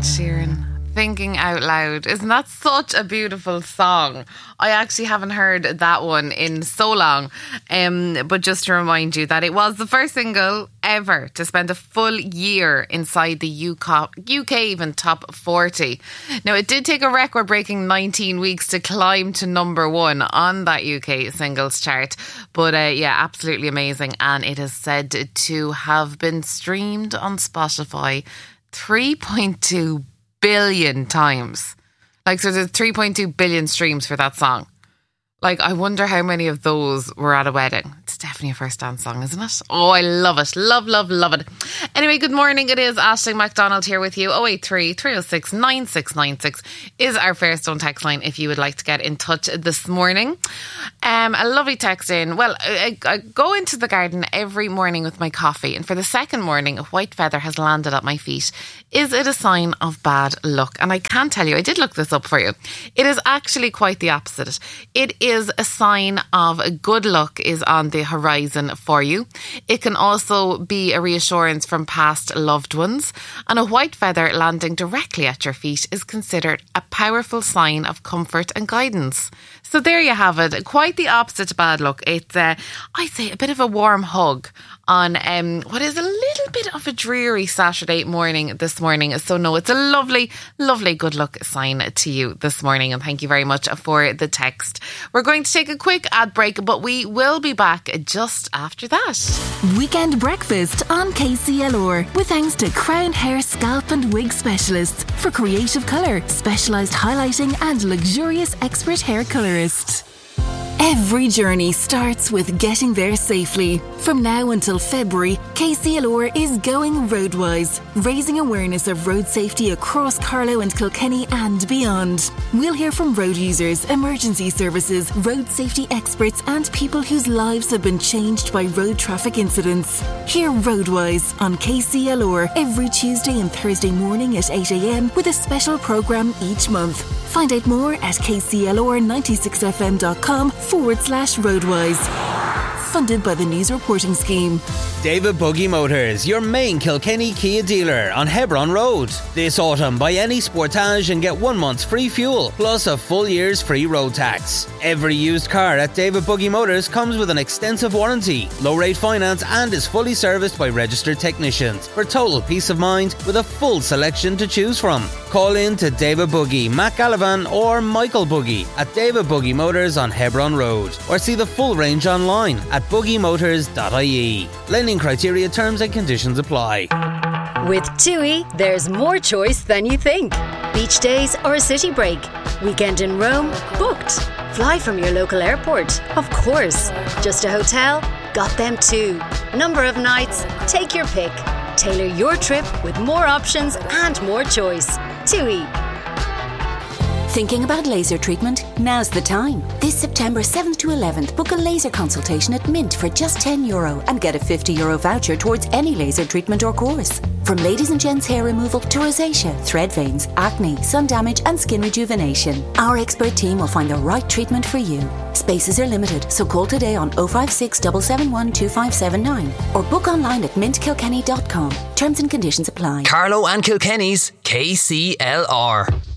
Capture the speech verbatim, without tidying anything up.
Sheeran, Thinking Out Loud. Isn't that such a beautiful song? I actually haven't heard that one in so long. Um, but just to remind you that it was the first single ever to spend a full year inside the U K even top forty. Now, it did take a record-breaking nineteen weeks to climb to number one on that U K singles chart. But uh, yeah, absolutely amazing. And it is said to have been streamed on Spotify three point two billion times. Like, so there's three point two billion streams for that song. Like, I wonder how many of those were at a wedding. It's definitely a first dance song, isn't it? Oh, I love it. Love, love, love it. Anyway, good morning. It is Aisling MacDonald here with you. oh eight three, three oh six, nine six nine six is our Fairstone text line if you would like to get in touch this morning. Um, a lovely text in. Well, I, I go into the garden every morning with my coffee, and for the second morning, a white feather has landed at my feet. Is it a sign of bad luck? And I can tell you, I did look this up for you. It is actually quite the opposite. It is is a sign of good luck is on the horizon for you. It can also be a reassurance from past loved ones. And a white feather landing directly at your feet is considered a powerful sign of comfort and guidance. So there you have it. Quite the opposite to bad luck. It's, uh, I'd say, a bit of a warm hug on um, what is a little bit of a dreary Saturday morning this morning. So no, it's a lovely, lovely good luck sign to you this morning. And thank you very much for the text. We're going to take a quick ad break, but we will be back just after that. Weekend breakfast on K C L R with thanks to Crown Hair, Scalp and Wig Specialists for creative colour, specialised highlighting and luxurious expert hair colourist. Every journey starts with getting there safely. From now until February, K C L R is going roadwise, raising awareness of road safety across Carlow and Kilkenny and beyond. We'll hear from road users, emergency services, road safety experts and people whose lives have been changed by road traffic incidents. Hear Roadwise on K C L R every Tuesday and Thursday morning at eight a.m. with a special programme each month. Find out more at k c l r ninety-six f m dot com forward slash roadwise. Funded by the News Reporting Scheme. David Buggy Motors, your main Kilkenny Kia dealer on Hebron Road. This autumn, buy any Sportage and get one month's free fuel, plus a full year's free road tax. Every used car at David Buggy Motors comes with an extensive warranty, low rate finance and is fully serviced by registered technicians for total peace of mind with a full selection to choose from. Call in to David Buggy, Matt Gallivan or Michael Buggy at David Buggy Motors on Hebron Road, or see the full range online at buggy motors dot I E. Lending criteria, terms and conditions apply. With TUI, there's more choice than you think. Beach days or a city break. Weekend in Rome? Booked. Fly from your local airport? Of course. Just a hotel? Got them too. Number of nights? Take your pick. Tailor your trip with more options and more choice. TUI. Thinking about laser treatment? Now's the time. This September seventh to eleventh, book a laser consultation at Mint for just ten euro and get a fifty euro voucher towards any laser treatment or course. From ladies and gents hair removal to rosacea, thread veins, acne, sun damage and skin rejuvenation, our expert team will find the right treatment for you. Spaces are limited, so call today on oh five six, seven seven one, two five seven nine or book online at mint kilkenny dot com. Terms and conditions apply. Carlow and Kilkenny's K C L R.